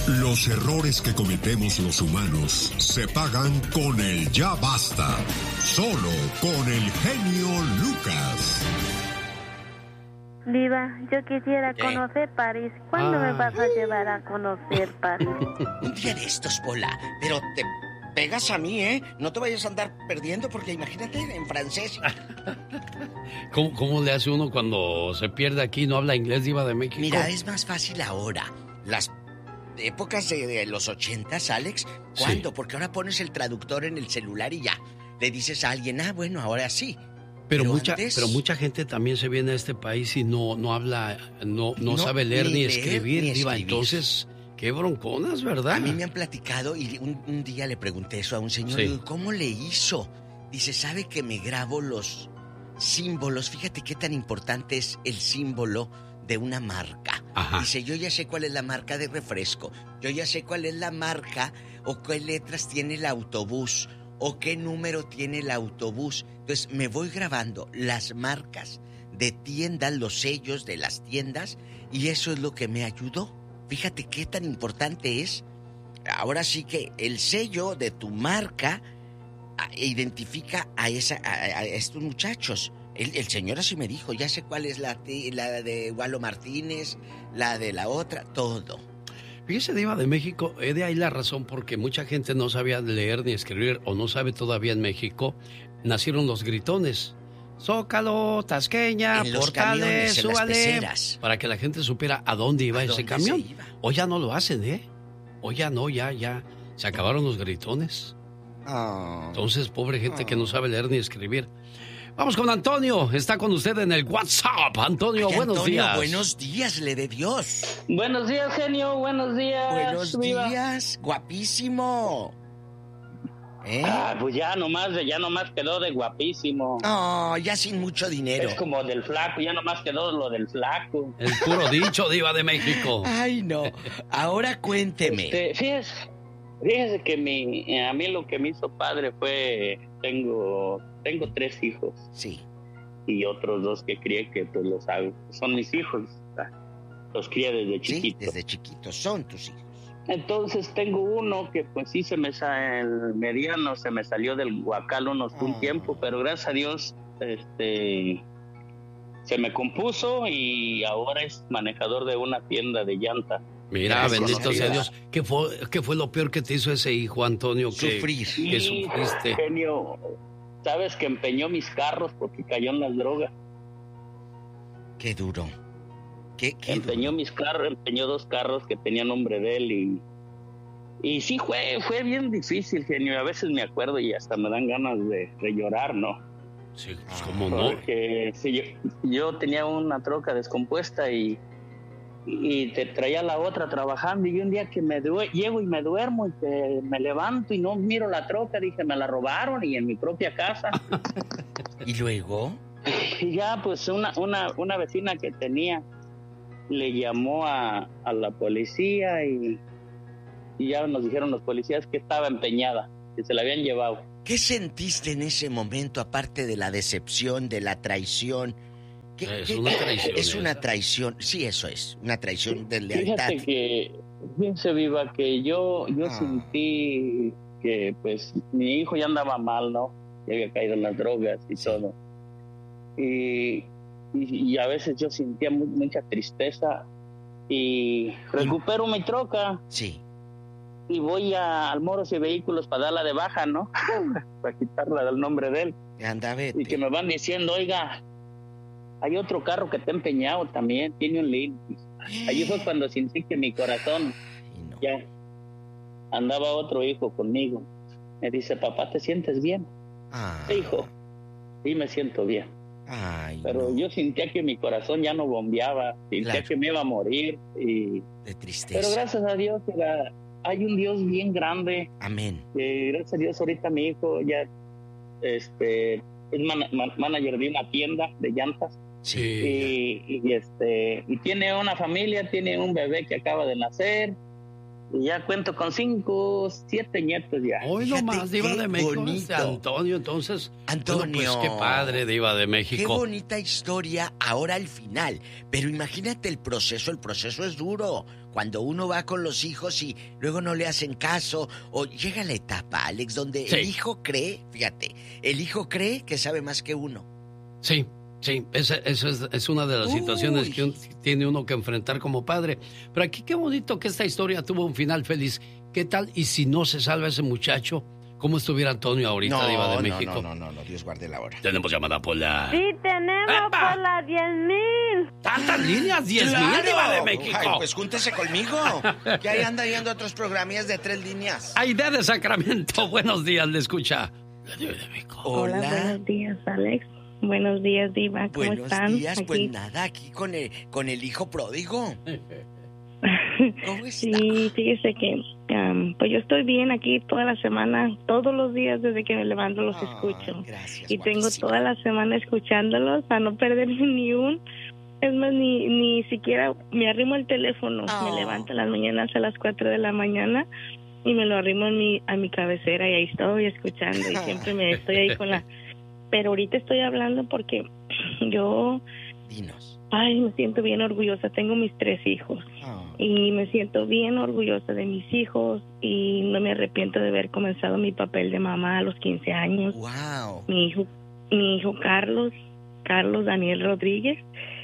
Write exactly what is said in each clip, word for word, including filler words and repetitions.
Los errores que cometemos los humanos se pagan con el ya basta. Solo con el genio Lucas. Diva, yo quisiera ¿Qué? conocer París. ¿Cuándo Ah. me vas a llevar a conocer París? Un día de estos, Pola. Pero te pegas a mí, ¿eh? No te vayas a andar perdiendo porque imagínate en francés. ¿Cómo, ¿Cómo le hace uno cuando se pierde aquí y no habla inglés, Diva de México? Mira, es más fácil ahora. Las épocas de, de los ochentas, Alex, ¿cuándo? Sí. Porque ahora pones el traductor en el celular y ya. Le dices a alguien, ah, bueno, ahora sí. Pero, Pero mucha, antes- pero mucha gente también se viene a este país y no, no habla, no, no, No, sabe leer ni ni, leer, escribir, ni Diva. escribir. Entonces, qué bronconas, ¿verdad? A mí me han platicado y un, un día le pregunté eso a un señor. Sí. Digo, ¿cómo le hizo? Dice, ¿sabe que me grabo los símbolos? Fíjate qué tan importante es el símbolo de una marca. Ajá. Dice, yo ya sé cuál es la marca de refresco. Yo ya sé cuál es la marca o qué letras tiene el autobús o qué número tiene el autobús. Entonces me voy grabando las marcas de tiendas, los sellos de las tiendas y eso es lo que me ayudó. Fíjate qué tan importante es. Ahora sí que el sello de tu marca a, identifica a, esa, a, a estos muchachos. El, el señor así me dijo, ya sé cuál es la, la de Walo Martínez, la de la otra, todo. Fíjese, Diva de México, he de ahí la razón porque mucha gente no sabía leer ni escribir o no sabe todavía en México. Nacieron los gritones. Zócalo, Tasqueña, En los Portales, camiones, en las súbale. peceras. Para que la gente supiera a dónde iba ¿A ese dónde camión. se iba? Hoy ya no lo hacen, ¿eh? Hoy ya no, ya, ya. Se acabaron los gritones. Oh. Entonces, pobre gente que no sabe leer ni escribir. Vamos con Antonio. Está con usted en el WhatsApp. Antonio, Ay, buenos Antonio, días. buenos días, le de Dios. Buenos días, genio. Buenos días. Buenos Viva. días, guapísimo. ¿Eh? Ah, pues ya nomás, ya nomás quedó de guapísimo. Oh, ya sin mucho dinero. Es como del flaco, ya nomás quedó lo del flaco. El puro dicho, Diva de México. Ay, no. Ahora cuénteme. Este, fíjese, fíjese que mi, a mí lo que me hizo padre fue, tengo, tengo tres hijos. Sí. Y otros dos que crié que pues los hago. Son mis hijos. Los crié desde Sí, chiquito. desde chiquitos. Son tus hijos. Entonces tengo uno que pues sí se me sale, el mediano se me salió del guacal unos Oh. un tiempo, pero gracias a Dios este se me compuso y ahora es manejador de una tienda de llanta. Mira, Gracias bendito a sea Dios. Dios. ¿Qué fue, ¿Qué fue lo peor que te hizo ese hijo, Antonio? ¿Qué- Sufrir. ¿Qué Y, sufriste? genio, sabes que empeñó mis carros porque cayó en las drogas. Qué duro. Qué, qué Empeñó duro. mis carros, empeñó dos carros que tenían nombre de él y y sí fue fue bien difícil, genio. A veces me acuerdo y hasta me dan ganas de, de llorar, ¿no? Sí, pues cómo no. Porque sí, yo, yo tenía una troca descompuesta y, y te traía la otra trabajando y un día que me due- llego y me duermo y que me levanto y no miro la troca, dije, me la robaron y en mi propia casa. ¿Y luego? Y ya pues una, una, una vecina que tenía le llamó a, a la policía y, y ya nos dijeron los policías que estaba empeñada, que se la habían llevado. ¿Qué sentiste en ese momento, aparte de la decepción, de la traición? ¿Qué- Es qué- una traición Es una esa. traición, sí, eso es, una traición de lealtad. Fíjate que, fíjense, Viva, que yo, yo Ah. sentí que pues mi hijo ya andaba mal, ¿no? Ya había caído en las drogas y Sí. todo. Y, y, y a veces yo sentía mu- mucha tristeza y recupero mi troca Sí. y voy a, al Moros y Vehículos para darla de baja, ¿no? Para quitarla del nombre de él. Anda, vete. Y que me van diciendo, oiga, hay otro carro que está empeñado también, tiene un link. Allí fue cuando sentí que mi corazón Ay, no. ya andaba otro hijo conmigo. Me dice, papá, ¿te sientes bien? Ah, Sí, hijo, sí me siento bien. Ay, Pero no, yo sentía que mi corazón ya no bombeaba, sentía Claro. que me iba a morir. Y... de tristeza. Pero gracias a Dios, era- hay un Dios bien grande. Amén. Que gracias a Dios ahorita mi hijo ya este, es man- man- manager de una tienda de llantas. Sí. Y, y, este y tiene una familia, tiene un bebé que acaba de nacer Y ya cuento con cinco, siete nietos ya. Hoy nomás, Diva de México. bonito. Este Antonio, entonces. Antonio. Bueno, pues qué padre, Diva de México. Qué bonita historia ahora al final. Pero imagínate el proceso, el proceso es duro. Cuando uno va con los hijos y luego no le hacen caso, o llega la etapa, Alex, donde Sí. el hijo cree, fíjate, el hijo cree que sabe más que uno. Sí, sí, esa, esa es, es una de las Uy. situaciones que un- tiene uno que enfrentar como padre. Pero aquí qué bonito que esta historia tuvo un final feliz. ¿Qué tal? Y si no se salva ese muchacho, ¿cómo estuviera Antonio ahorita, Diva de México? no, no, no, no, Dios guarde la hora. Tenemos llamada por la... Sí, tenemos ¡Epa! por las diez mil. ¿Tantas líneas? ¡Diez mil, ¡Claro! Diva de México! Ay, pues júntese conmigo. Que ahí anda yendo otros programas de tres líneas. Aide de Sacramento, buenos días, le escucha. La Diva de México. Hola, buenos días, Alex. Buenos días, Diva. ¿Cómo Buenos están? días, Aquí. pues nada, aquí con el, con el hijo pródigo. ¿Cómo está? Sí, fíjese que um, pues yo estoy bien aquí toda la semana, todos los días desde que me levanto los Ay, escucho. gracias, Y tengo guapísima. toda la semana escuchándolos a no perderme ni un. Es más, ni, ni siquiera me arrimo el teléfono. Oh. Me levanto en las mañanas a las cuatro de la mañana y me lo arrimo en mi, a mi cabecera y ahí estoy escuchando y siempre me estoy ahí con la... Pero ahorita estoy hablando porque yo, Dinos. ay, me siento bien orgullosa. Tengo mis tres hijos. Oh. Y me siento bien orgullosa de mis hijos y no me arrepiento de haber comenzado mi papel de mamá a los quince años. Wow. Mi hijo, mi hijo Carlos, Carlos Daniel Rodríguez,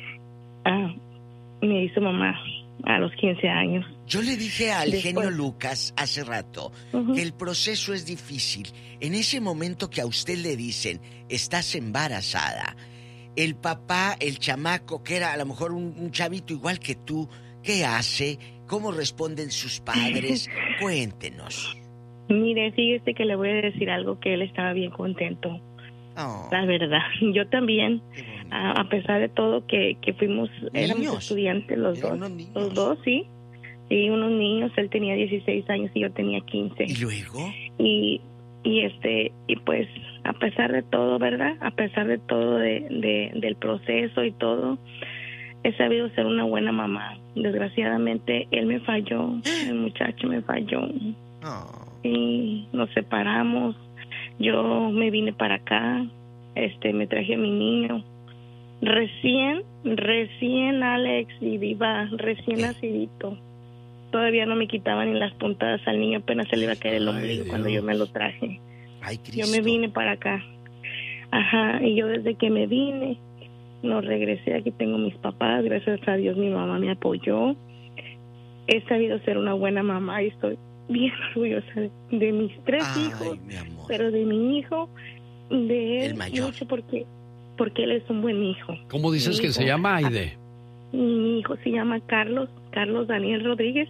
ah, me hizo mamá a los quince años. Yo le dije al Después. genio Lucas hace rato Ujú. que el proceso es difícil. En ese momento que a usted le dicen, estás embarazada, el papá, el chamaco, que era a lo mejor un, un chavito igual que tú, ¿qué hace? ¿Cómo responden sus padres? Cuéntenos. Mire, fíjese que le voy a decir algo que él estaba bien contento, Oh, la verdad. Yo también, qué bonito. a, a pesar de todo que, que fuimos, éramos Niños. estudiantes los Eran dos, unos niños. los dos, sí. Sí, unos niños, él tenía dieciséis años y yo tenía quince. ¿Y luego? y y este y pues a pesar de todo, verdad, a pesar de todo de, de- del proceso y todo, he sabido ser una buena mamá. Desgraciadamente él me falló, el muchacho me falló Oh. y nos separamos. Yo me vine para acá, este me traje a mi niño recién recién Alex y Diva, recién nacidito. Todavía no me quitaban ni las puntadas al niño, apenas se le iba a caer el Ay, ombligo cuando Dios. yo me lo traje. Ay, Yo Cristo. me vine para acá. Ajá, y yo desde que me vine, no regresé. Aquí tengo mis papás, gracias a Dios mi mamá me apoyó. He sabido ser una buena mamá y estoy bien orgullosa de, de mis tres Ay, hijos, mi amor. pero de mi hijo, de él El mayor. mucho porque, porque él es un buen hijo. ¿Cómo dices Mi que se hijo. llama, Aide? Mi hijo se llama Carlos, Carlos Daniel Rodríguez,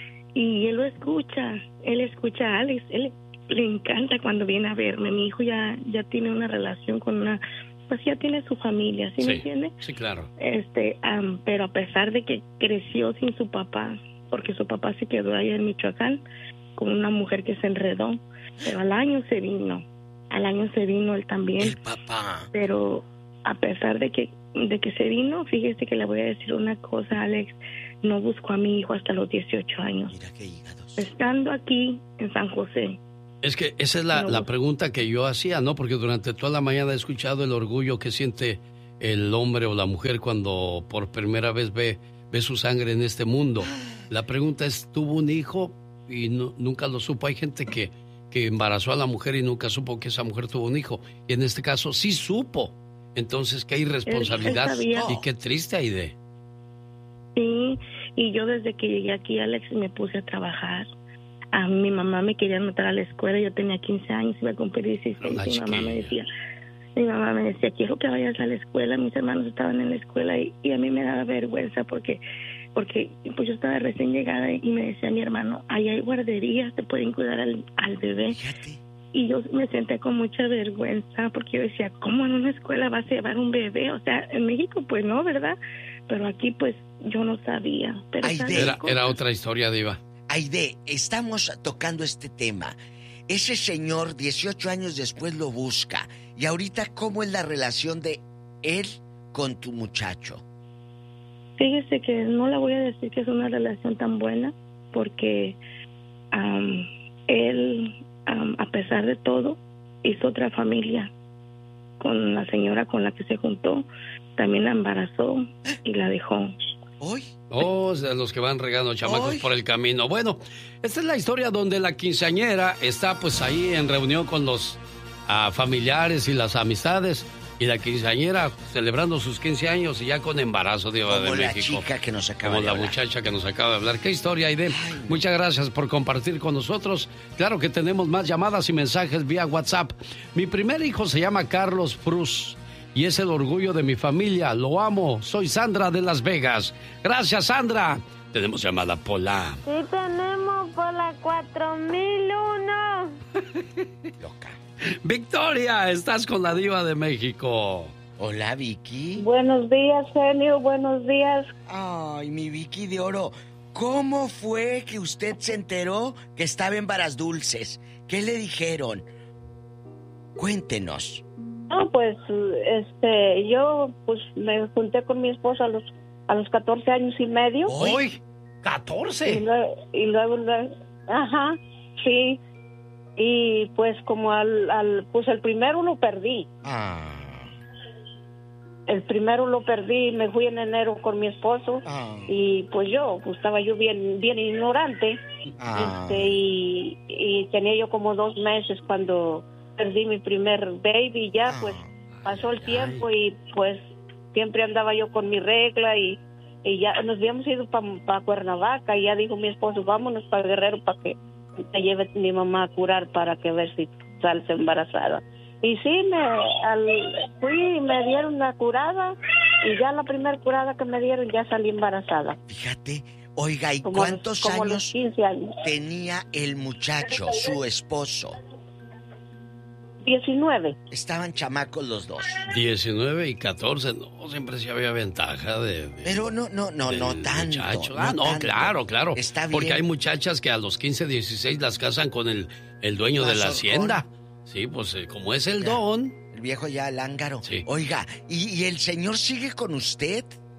y él lo escucha, él escucha a Alex, él le encanta cuando viene a verme. Mi hijo ya ya tiene una relación con una, pues ya tiene su familia, ¿sí, me entiende? Sí, claro. Este, am, pero a pesar de que creció sin su papá, porque su papá se quedó allá en Michoacán con una mujer que se enredó, pero al año se vino, al año se vino él también. El papá. Pero a pesar de que de que se vino, fíjese que le voy a decir una cosa, Alex, no busco a mi hijo hasta los dieciocho años. Mira qué hígados. Estando aquí en San José. Es que esa es la, No, la pues- pregunta que yo hacía, ¿no? Porque durante toda la mañana he escuchado el orgullo que siente el hombre o la mujer cuando por primera vez ve, ve su sangre en este mundo. La pregunta es, ¿tuvo un hijo y no- nunca lo supo? Hay gente que, que embarazó a la mujer y nunca supo que esa mujer tuvo un hijo. Y en este caso sí supo. Entonces, qué irresponsabilidad. Él- él sabía. Y qué triste, Aide. Sí, y yo desde que llegué aquí, Alex, me puse a trabajar. A mi mamá me quería anotar a la escuela, yo tenía quince años, iba a cumplir dieciséis, Una y mi mamá me chiquilla. decía, mi mamá me decía, quiero que vayas a la escuela, mis hermanos estaban en la escuela y, y a mí me daba vergüenza porque porque pues yo estaba recién llegada y me decía mi hermano, ahí hay guarderías, te pueden cuidar al, al bebé. Fíjate. Y yo me senté con mucha vergüenza porque yo decía, ¿cómo en una escuela vas a llevar un bebé? O sea, en México pues no, ¿verdad? Pero aquí pues yo no sabía. Pero Ay, ¿sabes de- Era, cosa? era otra historia, Diva. Aide, estamos tocando este tema. Ese señor, dieciocho años después, lo busca. Y ahorita, ¿cómo es la relación de él con tu muchacho? Fíjese que no le voy a decir que es una relación tan buena porque um, él, um, a pesar de todo, hizo otra familia con la señora con la que se juntó. También la embarazó y la dejó. ¿Hoy? Oh, de los que van regando chamacos ¿Hoy? por el camino. Bueno, esta es la historia donde la quinceañera está pues ahí en reunión con los uh, familiares y las amistades. Y la quinceañera celebrando sus quince años y ya con embarazo, Diva de México. Como la chica que nos acaba Como de la hablar. muchacha que nos acaba de hablar. ¿Qué historia, Aide? Muchas gracias por compartir con nosotros. Claro que tenemos más llamadas y mensajes vía WhatsApp. Mi primer hijo se llama Carlos Prus y es el orgullo de mi familia. Lo amo. Soy Sandra de Las Vegas. Gracias, Sandra. Tenemos llamada Pola. Sí, tenemos Pola cuatro mil uno. Loca. Victoria, estás con la Diva de México. Hola, Vicky. Buenos días, genio, buenos días. Ay, mi Vicky de oro. ¿Cómo fue que usted se enteró que estaba en Varas Dulces? ¿Qué le dijeron? Cuéntenos. No, pues, este, yo, pues, me junté con mi esposa a los, a los catorce años y medio. ¿Hoy? Y ¿catorce? luego, y luego, luego- ajá, sí. Y pues como al, al, pues el primero lo perdí. Ah, El primero lo perdí, me fui en enero con mi esposo. ah, Y pues yo, pues estaba yo bien, bien ignorante. ah. Este, y, y tenía yo como dos meses cuando perdí mi primer baby. Ya Ah. pues pasó el Ay. tiempo y pues siempre andaba yo con mi regla y, y ya nos habíamos ido para Cuernavaca y ya dijo mi esposo, vámonos para Guerrero para que te lleve mi mamá a curar para que ver si sales embarazada. Y sí, me al, fui y me dieron la curada y ya la primera curada que me dieron ya salí embarazada. Fíjate, oiga, ¿y Como a los- cuántos como a los años quince años. tenía el muchacho, su esposo? diecinueve. Estaban chamacos los dos. diecinueve y catorce, no, siempre sí había ventaja de... de- Pero no, no, no, del no tanto. muchacho. Ah, no, tanto. claro, claro. Está bien. Porque hay muchachas que a los quince, dieciséis las casan con el, el dueño de la Mazorcón. hacienda. Sí, pues eh, como es el Ya. don. El viejo ya lángaro. Sí. Oiga, ¿y, y el señor sigue con usted?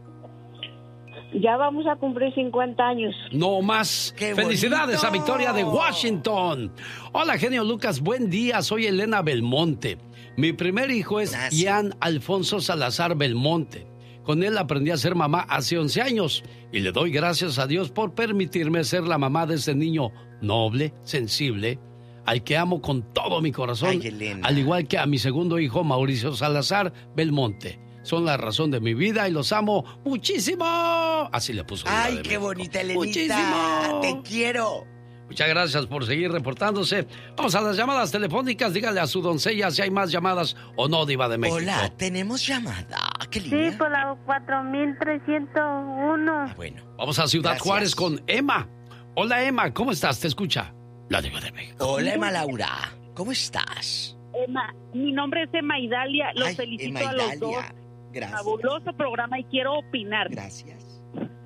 Ya vamos a cumplir cincuenta años. No más. ¡Qué Felicidades bonito! a Victoria de Washington. Hola, genio Lucas, buen día. Soy Elena Belmonte. Mi primer hijo es Gracias. Ian Alfonso Salazar Belmonte. Con él aprendí a ser mamá hace once años y le doy gracias a Dios por permitirme ser la mamá de ese niño noble, sensible, al que amo con todo mi corazón, Ay, Elena. al igual que a mi segundo hijo Mauricio Salazar Belmonte. Son la razón de mi vida y los amo muchísimo. Así le puso. Diva Ay, de qué México. bonita, Elenita. Muchísimo. Te quiero. Muchas gracias por seguir reportándose. Vamos a las llamadas telefónicas. Dígale a su doncella si hay más llamadas o no, Diva de México. Hola, tenemos llamada. ¿Qué Sí, línea? por la cuatro mil trescientos uno. Ah, bueno. Vamos a Ciudad Gracias. Juárez con Emma. Hola, Emma, ¿cómo estás? Te escucha la Diva de México. Hola, Emma Laura. ¿Cómo estás? Emma, mi nombre es Emma Idalia, los Ay, felicito Emma a los dos. Idalia. Gracias. Fabuloso programa y quiero opinar. Gracias.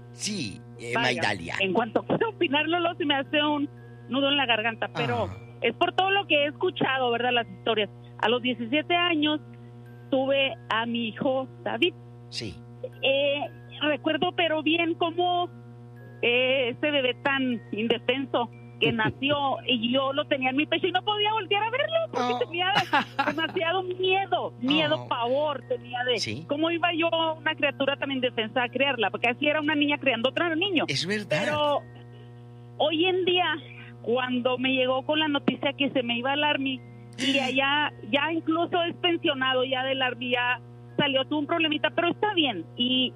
Sí, Emma Vaya, Idalia. En cuanto pueda opinar, Lolo, se me hace un nudo en la garganta, pero Ah. es por todo lo que he escuchado, ¿verdad? Las historias. A los diecisiete años tuve a mi hijo David. Sí. Eh, recuerdo pero bien cómo eh, ese bebé tan indefenso que nació y yo lo tenía en mi pecho y no podía voltear a verlo porque Oh. tenía demasiado miedo, miedo, Oh. pavor tenía de Sí. cómo iba yo, una criatura tan indefensa, a criarla, porque así era una niña criando otro niño. Es verdad. Pero hoy en día, cuando me llegó con la noticia que se me iba al Army y allá ya incluso es pensionado ya del Army, ya salió, tuvo un problemita, pero está bien y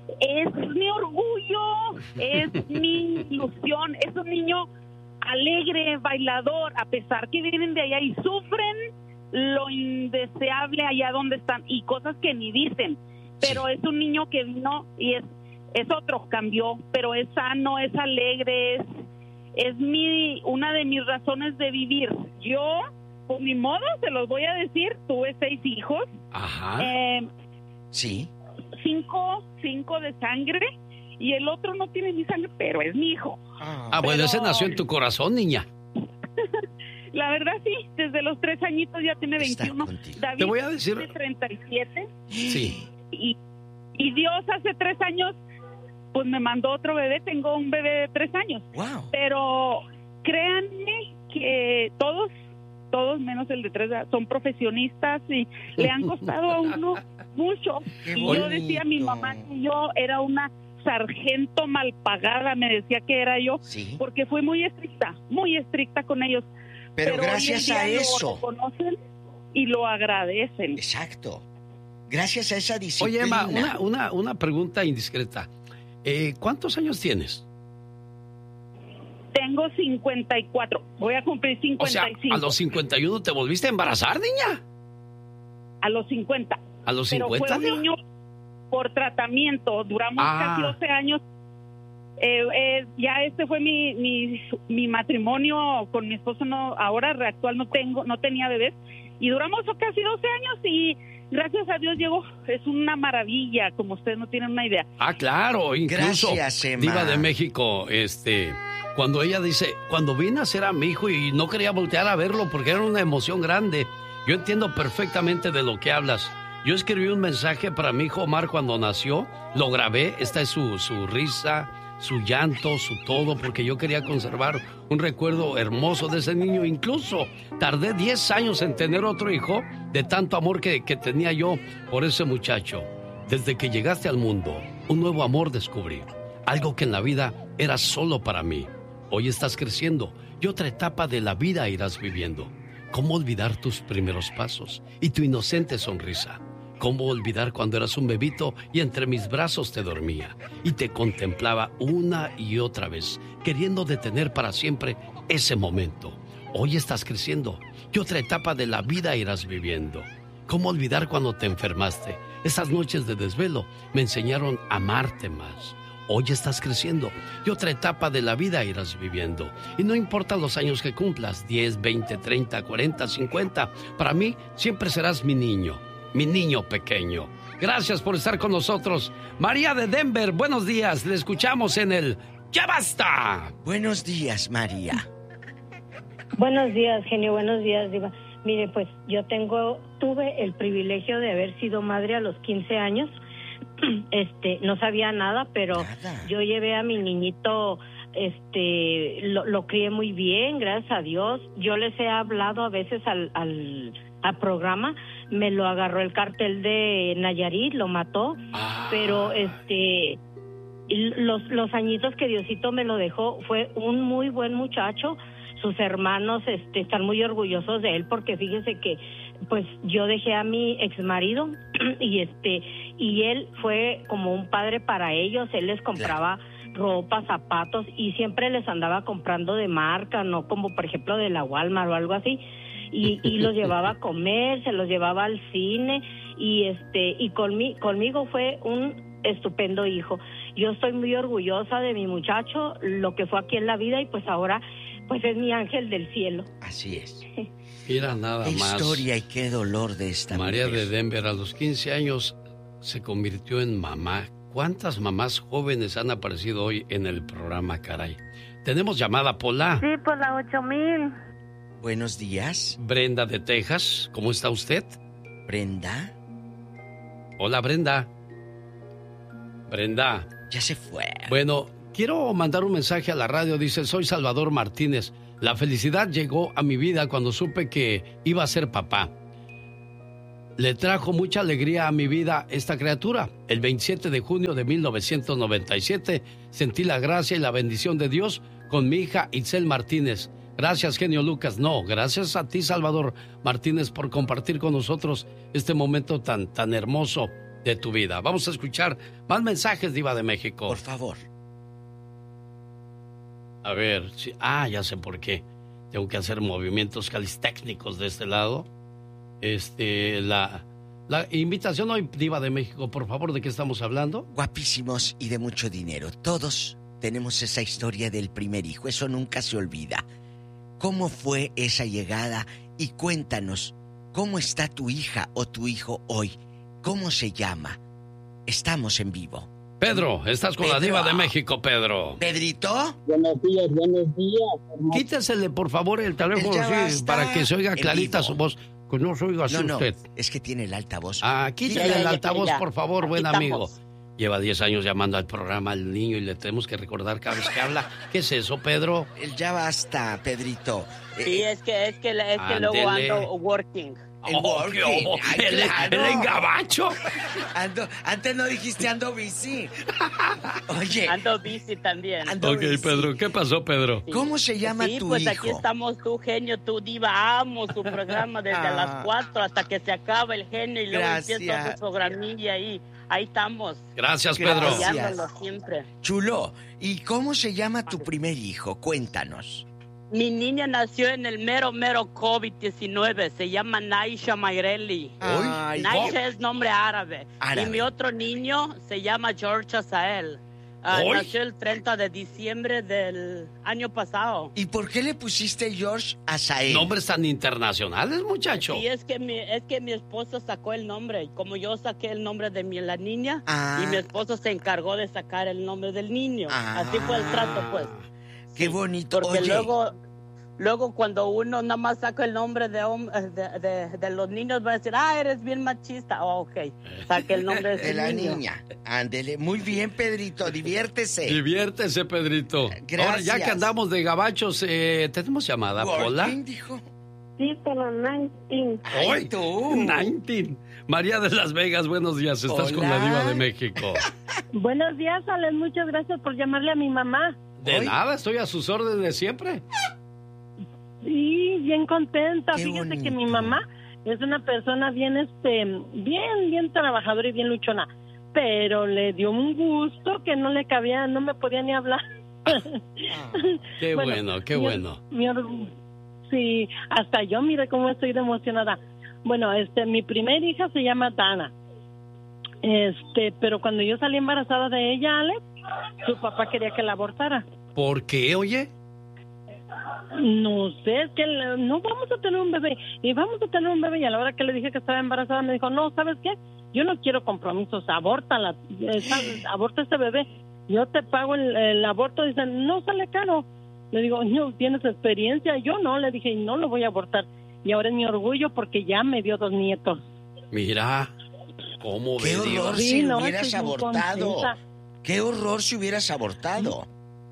es mi orgullo, es mi ilusión, es un niño alegre, bailador, a pesar que vienen de allá y sufren lo indeseable allá donde están y cosas que ni dicen, pero Sí. es un niño que vino y es es otro, cambió, pero es sano, es alegre, es, es mi una de mis razones de vivir. Yo, por mi modo, se los voy a decir, tuve seis hijos, Ajá. eh, Sí. cinco, cinco de sangre y el otro no tiene mi sangre, pero es mi hijo. Ah, bueno, pero- ese nació en tu corazón, niña. La verdad sí, desde los tres añitos ya tiene Está veintiuno. contigo. David Te voy a decir- tiene treinta y siete Sí. y, y Dios hace tres años pues me mandó otro bebé, tengo un bebé de tres años. Wow. Pero crean eh, todos, todos menos el de tres, son profesionistas y le han costado a uno mucho. Qué Y bonito. yo decía a mi mamá que yo era una sargento mal pagada, me decía que era yo, Sí. porque fui muy estricta, muy estricta con ellos. Pero, hoy en gracias día a lo eso. reconocen y lo agradecen. Exacto. Gracias a esa Oye, disciplina. Emma, una, una, una pregunta indiscreta. Eh, ¿Cuántos años tienes? Tengo cincuenta y cuatro, voy a cumplir O sea, cincuenta y cinco. a los cincuenta y uno te volviste a embarazar, niña. A los cincuenta. A los Pero cincuenta. fue un niño por tratamiento, duramos Ah. casi doce años. Eh, eh, ya este fue mi, mi mi matrimonio con mi esposo, no, ahora actual no tengo, no tenía bebés, y duramos casi doce años y gracias a Dios llegó. Es una maravilla, como ustedes no tienen una idea. Ah, claro, incluso Gracias, Emma. Diva de México, este, cuando ella dice, cuando vine a ser a mi hijo y no quería voltear a verlo porque era una emoción grande. Yo entiendo perfectamente de lo que hablas. Yo escribí un mensaje para mi hijo Omar cuando nació, lo grabé, esta es su, su risa, su llanto, su todo, porque yo quería conservar un recuerdo hermoso de ese niño. Incluso tardé diez años en tener otro hijo de tanto amor que, que tenía yo por ese muchacho. Desde que llegaste al mundo, un nuevo amor descubrí, algo que en la vida era solo para mí. Hoy estás creciendo y otra etapa de la vida irás viviendo. ¿Cómo olvidar tus primeros pasos y tu inocente sonrisa? ¿Cómo olvidar cuando eras un bebito y entre mis brazos te dormía y te contemplaba una y otra vez, queriendo detener para siempre ese momento? Hoy estás creciendo y otra etapa de la vida irás viviendo. ¿Cómo olvidar cuando te enfermaste? Esas noches de desvelo me enseñaron a amarte más. Hoy estás creciendo y otra etapa de la vida irás viviendo. Y no importa los años que cumplas, diez, veinte, treinta, cuarenta, cincuenta, para mí siempre serás mi niño. Mi niño pequeño. Gracias por estar con nosotros. María de Denver, buenos días. Le escuchamos en el ¡Ya Basta! Buenos días, María. Buenos días, genio. Buenos días, Diva. Mire, pues yo tengo, tuve el privilegio de haber sido madre a los quince años. Este, no sabía nada, pero Nada. yo llevé a mi niñito, este, lo, lo crié muy bien, gracias a Dios. Yo les he hablado a veces al, al, al programa. Me lo agarró el cartel de Nayarit, lo mató, Ah. pero este, los, los añitos que Diosito me lo dejó, fue un muy buen muchacho. Sus hermanos este, están muy orgullosos de él porque fíjese que pues yo dejé a mi exmarido y este y él fue como un padre para ellos. Él les compraba ropa, zapatos y siempre les andaba comprando de marca, no como por ejemplo de la Walmart o algo así. Y, y los llevaba a comer, se los llevaba al cine y este y conmi, conmigo fue un estupendo hijo. Yo estoy muy orgullosa de mi muchacho, lo que fue aquí en la vida, y pues ahora pues es mi ángel del cielo. Así es. Mira nada Qué más. historia y qué dolor de esta María mujer. de Denver a los quince años se convirtió en mamá. ¿Cuántas mamás jóvenes han aparecido hoy en el programa, caray? Tenemos llamada, Pola. Sí, por la ocho mil. Buenos días, Brenda de Texas, ¿cómo está usted? Brenda. Hola, Brenda. Brenda. Ya se fue. Bueno, quiero mandar un mensaje a la radio. Dice, soy Salvador Martínez. La felicidad llegó a mi vida cuando supe que iba a ser papá. Le trajo mucha alegría a mi vida esta criatura. El veintisiete de junio de mil novecientos noventa y siete sentí la gracia y la bendición de Dios con mi hija Itzel Martínez. Gracias, genio Lucas. No, gracias a ti, Salvador Martínez, por compartir con nosotros este momento tan, tan hermoso de tu vida. Vamos a escuchar más mensajes, Diva de México. Por favor. A ver, sí, ah, ya sé por qué. Tengo que hacer movimientos calistécnicos de este lado. Este, la, la invitación hoy, Diva de México, por favor, ¿de qué estamos hablando? Guapísimos y de mucho dinero. Todos tenemos esa historia del primer hijo. Eso nunca se olvida. ¿Cómo fue esa llegada? Y cuéntanos, ¿cómo está tu hija o tu hijo hoy? ¿Cómo se llama? Estamos en vivo. Pedro, estás con Pedro. la Diva de México, Pedro. ¿Pedrito? Buenos días, buenos días. hermano. Quítesele, por favor, el teléfono, Ya sí, basta. para que se oiga En clarita vivo. su voz. Que no se oiga así No, no, usted. es que tiene el altavoz. Ah, quítale Ya, ya, el ya, altavoz, ya. por favor, Aquí buen estamos. amigo. lleva diez años llamando al programa al niño y le tenemos que recordar cada vez que habla. ¿Qué es eso, Pedro? El ya basta, Pedrito. Sí, es que, es que, es que luego ando working. El Oh, working. oh, Ay, el, claro. el engabacho. Ando, antes no dijiste ando bici. Oye. Ando bici también. Ando ok, bici. Pedro, ¿qué pasó, Pedro? ¿Cómo se llama sí, tu pues hijo? aquí estamos, tu genio, tu diva. Amo su programa desde Ah. las cuatro hasta que se acaba el genio y luego Gracias. empieza su programilla ahí. Ahí estamos. Gracias, Pedro. Gracias. Apoyándolo siempre. Chulo, ¿y cómo se llama tu primer hijo? Cuéntanos. Mi niña nació en el mero, mero COVID diecinueve. Se llama Naisha Mayreli. Ay, Naisha es nombre árabe. Árabe. Y mi otro niño se llama George Asael. Ah, ¿Hoy? nació el treinta de diciembre del año pasado. ¿Y por qué le pusiste George Asael? Nombres tan internacionales, muchacho. Y es que mi, es que mi esposo sacó el nombre. Como yo saqué el nombre de mi, la niña, Ah. y mi esposo se encargó de sacar el nombre del niño. Ah. Así fue el trato, pues. Qué bonito. Porque Oye, luego, luego cuando uno nada más saca el nombre de, hom- de, de, de los niños, va a decir, ah, eres bien machista. Oh, ok, saque el nombre de, de ese la niño. niña. Ándele. Muy bien, Pedrito. Diviértese. Diviértese, Pedrito. Gracias. Ahora, ya que andamos de gabachos, eh, ¿tenemos llamada, Pola? Working, dijo. Sí, por los diecinueve. Ay, Hoy, tú. diecinueve. María de Las Vegas, buenos días. Estás Hola. con la diva de México. Buenos días, Alex. Muchas gracias por llamarle a mi mamá. De Hoy. nada, estoy a sus órdenes siempre. Sí, bien contenta. Qué Fíjese bonito. que mi mamá es una persona bien, este, bien, bien trabajadora y bien luchona. Pero le dio un gusto que no le cabía, no me podía ni hablar. Qué bueno, qué mi- bueno. mi or- sí, hasta yo, mire cómo estoy de emocionada. Bueno, este, mi primer hija se llama Dana. Este, pero cuando yo salí embarazada de ella, Alex, su papá quería que la abortara. ¿Por qué, oye? No sé, es que le- no vamos a tener un bebé. Y vamos a tener un bebé. Y a la hora que le dije que estaba embarazada, me dijo, no, ¿sabes qué? Yo no quiero compromisos, abórtala, eh, sal- aborta este bebé. Yo te pago el, el aborto. Dicen, no sale caro. Le digo, no, ¿tienes experiencia? Yo no, le dije, no lo voy a abortar. Y ahora es mi orgullo porque ya me dio dos nietos. Mira, ¿cómo Qué ve, diva? horror Sí, si no, hubieras estoy muy abortado. contenta. Qué horror si hubieras abortado.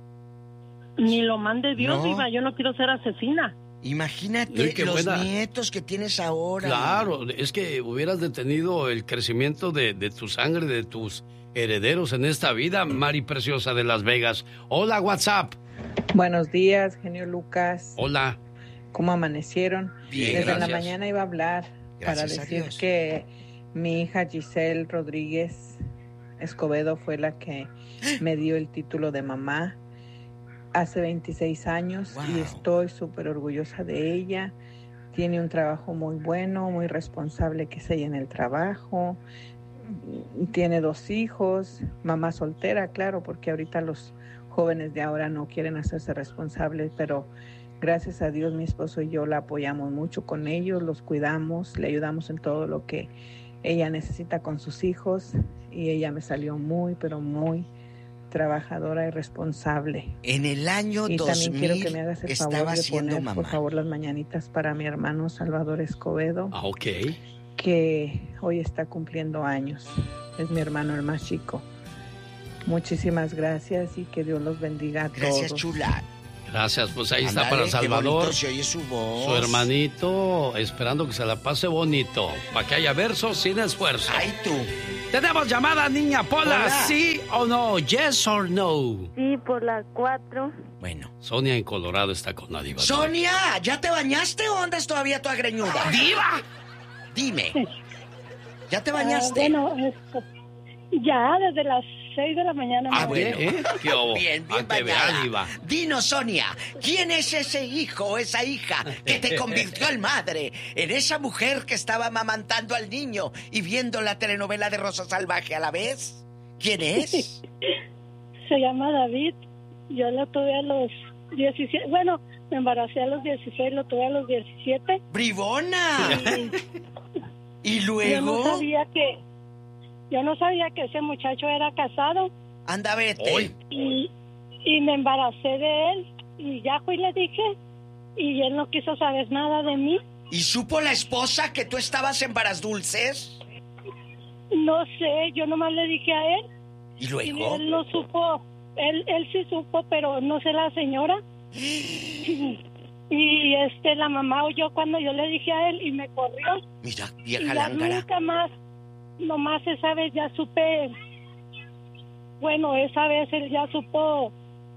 Ni lo mande Dios, No. Diva, yo no quiero ser asesina. Imagínate Uy, qué los buena. nietos que tienes ahora. Claro, es que hubieras detenido el crecimiento de, de tu sangre, de tus herederos en esta vida, Mari Preciosa de Las Vegas. Hola, WhatsApp. Buenos días, genio Lucas. Hola. ¿Cómo amanecieron? Bien, Desde la gracias. mañana iba a hablar para Gracias a decir Dios. que mi hija Giselle Rodríguez Escobedo fue la que me dio el título de mamá hace veintiséis años Wow. y estoy súper orgullosa de ella. Tiene un trabajo muy bueno, muy responsable que es ella en el trabajo. Tiene dos hijos, mamá soltera, claro, porque ahorita los jóvenes de ahora no quieren hacerse responsables, pero gracias a Dios mi esposo y yo la apoyamos mucho con ellos, los cuidamos, le ayudamos en todo lo que ella necesita con sus hijos y ella me salió muy, pero muy trabajadora y responsable. En el año Y también quiero que dos mil me hagas el estaba favor de siendo poner, mamá. por favor, las mañanitas para mi hermano Salvador Escobedo, Ah, ok. que hoy está cumpliendo años. Es mi hermano el más chico. Muchísimas gracias y que Dios los bendiga a Gracias, todos. chula. Gracias, pues ahí está Ándale, para qué Salvador. bonito se oye su voz. Su hermanito, esperando que se la pase bonito, para que haya versos sin esfuerzo. Ay, tú. Tenemos llamada, niña Pola, Hola. ¿sí o no? Yes or no. Sí, por las cuatro. Bueno. Sonia en Colorado está con la diva. Sonia, ¿ya te bañaste o andas todavía tu agreñuda? ¡Diva! Dime. ¿Ya te Ah, bañaste? bueno, esto, ya desde las seis de la mañana. Ah, me- bueno. ¿Eh? ¿Qué hubo? Bien, bien Pa' que vea, bañada. diva. Dinos, Sonia, ¿quién es ese hijo o esa hija que te convirtió en madre? En esa mujer que estaba amamantando al niño y viendo la telenovela de Rosa Salvaje a la vez. ¿Quién es? Se llama David. Yo lo tuve a los diecisiete. Bueno, me embaracé a los dieciséis, lo tuve a los diecisiete. ¡Bribona! ¿Y Yo no luego? sabía que yo no sabía que ese muchacho era casado Anda, vete. Hoy. y, y me embaracé de él y ya fui y le dije y él no quiso saber nada de mí. ¿Y supo la esposa que tú estabas en Varas Dulces? No sé, yo nomás le dije a él ¿Y luego? Y él lo supo, él, él sí supo, pero no sé la señora. Y este, la mamá oyó cuando yo le dije a él y me corrió. Mira, vieja y ya lángara. nunca más, nomás esa vez ya supe, bueno, esa vez él ya supo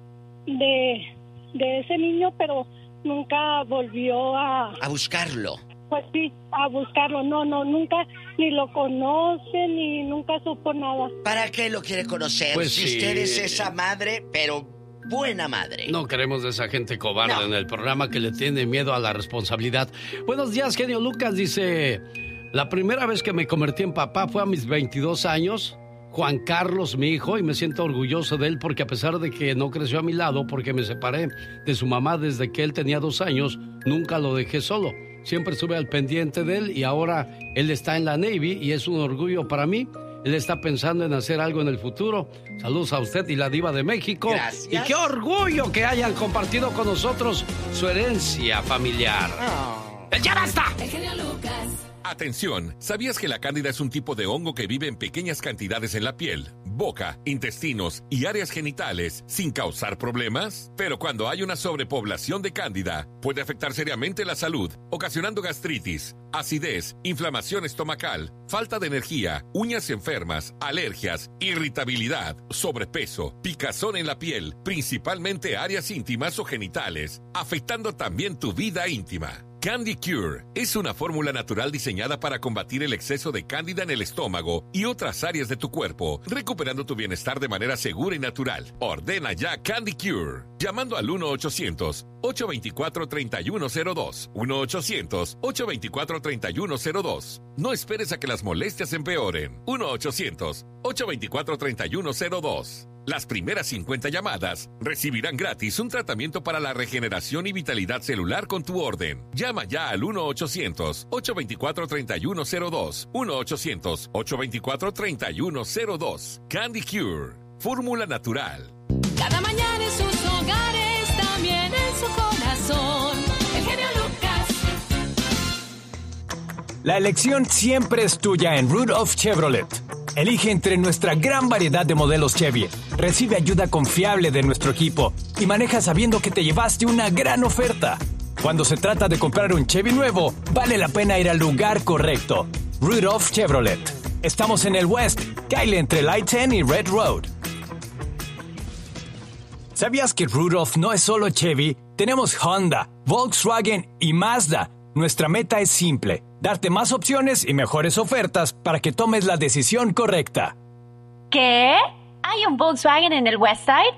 de, de ese niño, pero nunca volvió a... A buscarlo. Pues sí, a buscarlo. No, no, nunca ni lo conoce, ni nunca supo nada. ¿Para qué lo quiere conocer? Pues si sí. usted es esa madre, pero buena madre. No queremos de esa gente cobarde No. en el programa que le tiene miedo a la responsabilidad. Buenos días, genio Lucas. Dice, la primera vez que me convertí en papá fue a mis veintidós años. Juan Carlos, mi hijo, y me siento orgulloso de él porque a pesar de que no creció a mi lado porque me separé de su mamá desde que él tenía dos años, nunca lo dejé solo. Siempre estuve al pendiente de él y ahora él está en la Navy y es un orgullo para mí. Él está pensando en hacer algo en el futuro. Saludos a usted y la diva de México. Gracias. Y qué orgullo que hayan compartido con nosotros su herencia familiar. Oh. ¡Ya basta! El genio Lucas. Atención, ¿sabías que la cándida es un tipo de hongo que vive en pequeñas cantidades en la piel, boca, intestinos y áreas genitales sin causar problemas? Pero cuando hay una sobrepoblación de cándida, puede afectar seriamente la salud, ocasionando gastritis, acidez, inflamación estomacal, falta de energía, uñas enfermas, alergias, irritabilidad, sobrepeso, picazón en la piel, principalmente áreas íntimas o genitales, afectando también tu vida íntima. Candy Cure es una fórmula natural diseñada para combatir el exceso de cándida en el estómago y otras áreas de tu cuerpo, recuperando tu bienestar de manera segura y natural. Ordena ya Candy Cure, llamando al uno ochocientos, ocho dos cuatro, tres uno cero dos, uno ochocientos, ocho dos cuatro, tres uno cero dos. No esperes a que las molestias empeoren. uno ochocientos, ocho dos cuatro, tres uno cero dos. Las primeras cincuenta llamadas recibirán gratis un tratamiento para la regeneración y vitalidad celular con tu orden. Llama ya al uno ochocientos, ocho dos cuatro, tres uno cero dos, uno ochocientos, ocho dos cuatro, tres uno cero dos. Candy Cure, fórmula natural. Cada mañana en sus hogares, también en su corazón. El genio Lucas. La elección siempre es tuya en Rudolph Chevrolet. Elige entre nuestra gran variedad de modelos Chevy. Recibe ayuda confiable de nuestro equipo y maneja sabiendo que te llevaste una gran oferta. Cuando se trata de comprar un Chevy nuevo, vale la pena ir al lugar correcto. Rudolph Chevrolet. Estamos en el West, Kyle entre Light ten y Red Road. ¿Sabías que Rudolph no es solo Chevy? Tenemos Honda, Volkswagen y Mazda. Nuestra meta es simple, darte más opciones y mejores ofertas para que tomes la decisión correcta. ¿Qué? ¿Hay un Volkswagen en el Westside?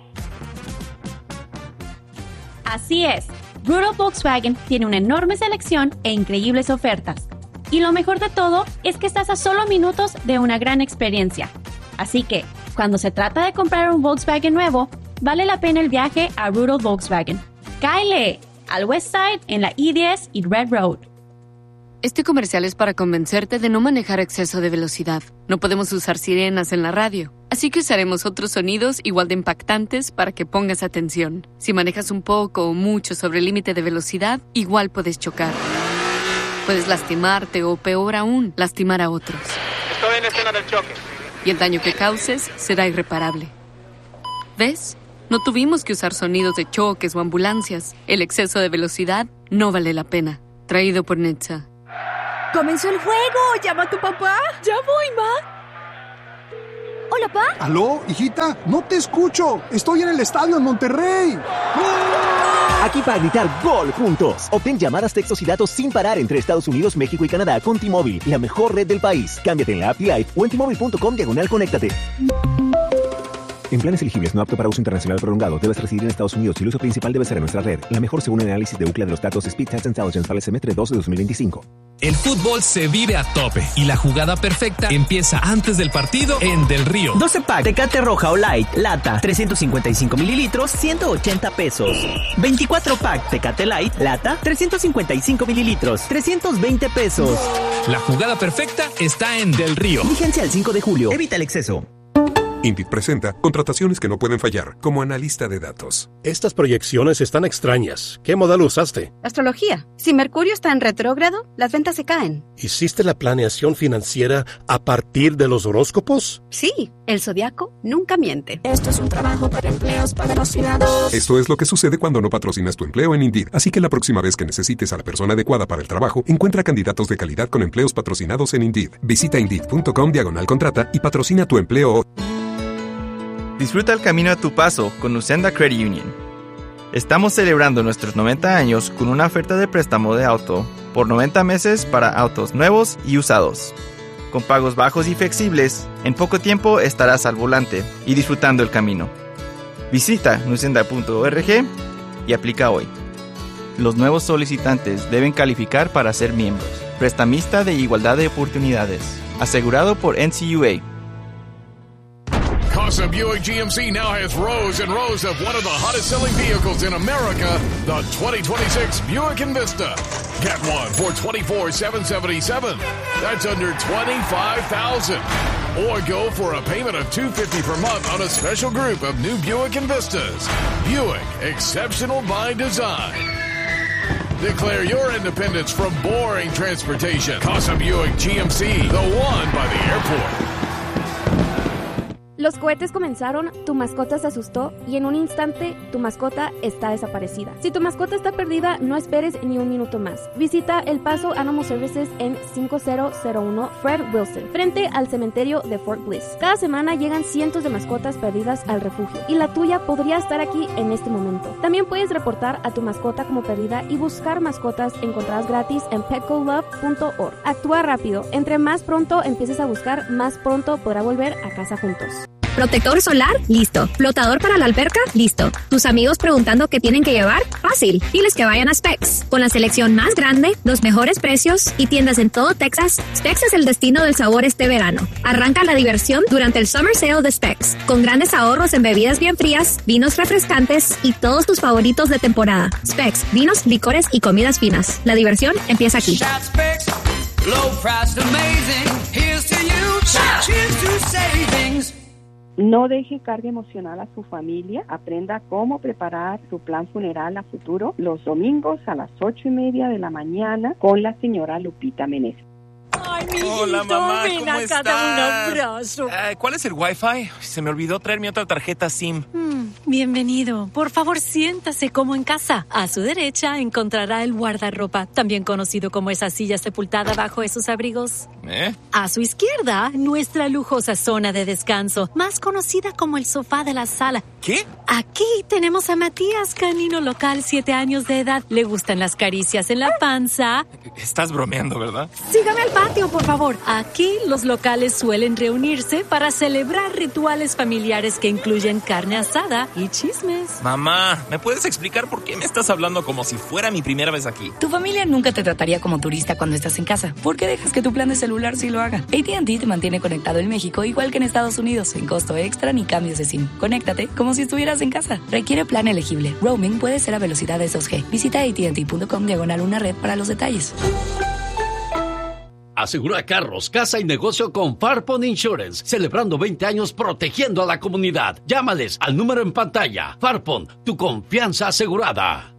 Así es. Rudolph Volkswagen tiene una enorme selección e increíbles ofertas. Y lo mejor de todo es que estás a solo minutos de una gran experiencia. Así que, cuando se trata de comprar un Volkswagen nuevo, vale la pena el viaje a Rudolph Volkswagen. ¡Cáele! Al Westside en la I diez y Red Road. Este comercial es para convencerte de no manejar a exceso de velocidad. No podemos usar sirenas en la radio, así que usaremos otros sonidos igual de impactantes para que pongas atención. Si manejas un poco o mucho sobre el límite de velocidad, igual puedes chocar. Puedes lastimarte o, peor aún, lastimar a otros. Estoy en la escena del choque. Y el daño que causes será irreparable. ¿Ves? No tuvimos que usar sonidos de choques o ambulancias. El exceso de velocidad no vale la pena. Traído por Netza. ¡Comenzó el juego! ¡Llama a tu papá! ¡Ya voy, ma! ¿Hola, pa? ¿Aló, hijita? No te escucho. Estoy en el estadio en Monterrey. Aquí para gritar gol juntos. Obtén llamadas, textos y datos sin parar entre Estados Unidos, México y Canadá con T-Mobile, la mejor red del país. Cámbiate en la app T-Life o en T Mobile punto com diagonal conéctate. En planes elegibles no apto para uso internacional prolongado, debes residir en Estados Unidos y el uso principal debe ser en nuestra red. La mejor según el análisis de Ookla de los datos Speed Test Intelligence para el semestre dos de dos mil veinticinco. El fútbol se vive a tope y la jugada perfecta empieza antes del partido en Del Río. doce pack Tecate Roja o Light, lata, trescientos cincuenta y cinco mililitros, ciento ochenta pesos. veinticuatro pack Tecate Light, lata, trescientos cincuenta y cinco mililitros, trescientos veinte pesos. La jugada perfecta está en Del Río. Vigencia el cinco de julio. Evita el exceso. Indeed presenta contrataciones que no pueden fallar, como analista de datos. Estas proyecciones están extrañas. ¿Qué modelo usaste? Astrología. Si Mercurio está en retrógrado, las ventas se caen. ¿Hiciste la planeación financiera a partir de los horóscopos? Sí, el zodiaco nunca miente. Esto es un trabajo para empleos patrocinados. Esto es lo que sucede cuando no patrocinas tu empleo en Indeed. Así que la próxima vez que necesites a la persona adecuada para el trabajo, encuentra candidatos de calidad con empleos patrocinados en Indeed. Visita Indeed.com diagonal contrata y patrocina tu empleo. Disfruta el camino a tu paso con Nucenda Credit Union. Estamos celebrando nuestros noventa años con una oferta de préstamo de auto por noventa meses para autos nuevos y usados. Con pagos bajos y flexibles, en poco tiempo estarás al volante y disfrutando el camino. Visita nucenda punto org y aplica hoy. Los nuevos solicitantes deben calificar para ser miembros. Prestamista de igualdad de oportunidades. Asegurado por N C U A. Casa Buick G M C now has rows and rows of one of the hottest selling vehicles in America, the twenty twenty-six Buick Envista. Get one for twenty-four thousand seven hundred seventy-seven dollars. That's under twenty-five thousand dollars. Or go for a payment of two hundred fifty dollars per month on a special group of new Buick Envistas. Buick, exceptional by design. Declare your independence from boring transportation. Casa Buick G M C, the one by the airport. Los cohetes comenzaron, tu mascota se asustó y en un instante tu mascota está desaparecida. Si tu mascota está perdida, no esperes ni un minuto más. Visita El Paso Animal Services en cinco mil uno Fred Wilson, frente al cementerio de Fort Bliss. Cada semana llegan cientos de mascotas perdidas al refugio y la tuya podría estar aquí en este momento. También puedes reportar a tu mascota como perdida y buscar mascotas encontradas gratis en petco love punto org. Actúa rápido. Entre más pronto empieces a buscar, más pronto podrá volver a casa juntos. ¿Protector solar? Listo. ¿Flotador para la alberca? Listo. ¿Tus amigos preguntando qué tienen que llevar? Fácil. Diles que vayan a Specs. Con la selección más grande, los mejores precios y tiendas en todo Texas, Specs es el destino del sabor este verano. Arranca la diversión durante el Summer Sale de Specs, con grandes ahorros en bebidas bien frías, vinos refrescantes y todos tus favoritos de temporada. Specs, vinos, licores y comidas finas. La diversión empieza aquí. No deje carga emocional a su familia. Aprenda cómo preparar su plan funeral a futuro los domingos a las ocho y media de la mañana con la señora Lupita Meneses. Ay, mi Hola, mamá, ven ¿cómo acá, estás? Dame un abrazo. Uh, ¿Cuál es el Wi-Fi? Se me olvidó traer mi otra tarjeta SIM. Mm, bienvenido. Por favor, siéntase como en casa. A su derecha encontrará el guardarropa, también conocido como esa silla sepultada bajo esos abrigos. ¿Eh? A su izquierda, nuestra lujosa zona de descanso, más conocida como el sofá de la sala. ¿Qué? Aquí tenemos a Matías, canino local, siete años de edad. Le gustan las caricias en la panza. Estás bromeando, ¿verdad? Sígame al patio, por favor. Aquí los locales suelen reunirse para celebrar rituales familiares que incluyen carne asada y chismes. Mamá, ¿me puedes explicar por qué me estás hablando como si fuera mi primera vez aquí? Tu familia nunca te trataría como turista cuando estás en casa. ¿Por qué dejas que tu plan de celular sí lo haga? A T and T te mantiene conectado en México igual que en Estados Unidos, sin costo extra ni cambios de SIM. Conéctate como si estuvieras en casa. Requiere plan elegible. Roaming puede ser a velocidades dos G. Visita A T and T punto com diagonal una red para los detalles. Asegura carros, casa y negocio con Farpon Insurance, celebrando veinte años protegiendo a la comunidad. Llámales al número en pantalla. Farpon, tu confianza asegurada.